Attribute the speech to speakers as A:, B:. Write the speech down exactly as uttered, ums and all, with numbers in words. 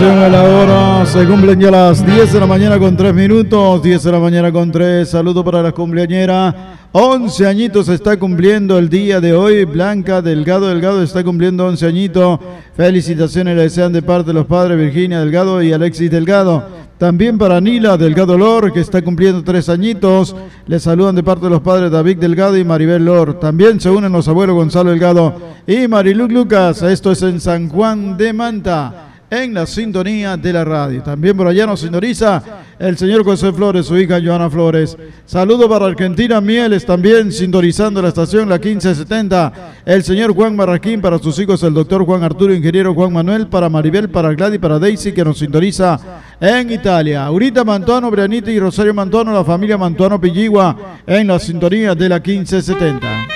A: A la hora se cumplen ya las diez de la mañana con tres minutos, diez de la mañana con tres. Saludo para la cumpleañera. once añitos está cumpliendo el día de hoy. Blanca Delgado Delgado está cumpliendo once añitos. Felicitaciones le desean de parte de los padres Virginia Delgado y Alexis Delgado. También para Nila Delgado Lor, que está cumpliendo tres añitos. Le saludan de parte de los padres David Delgado y Maribel Lor. También se unen los abuelos Gonzalo Delgado y Mariluc Lucas. Esto es en San Juan de Manta, en la sintonía de la radio. También por allá nos sintoniza el señor José Flores, su hija Joana Flores. Saludo para Argentina Mieles, también sintonizando la estación, la quince setenta. El señor Juan Marraquín, para sus hijos el doctor Juan Arturo, ingeniero Juan Manuel, para Maribel, para Gladys, para Daisy, que nos sintoniza en Italia. Aurita Mantuano, Brianita y Rosario Mantuano, la familia Mantuano Pilligua, en la sintonía de la quince setenta.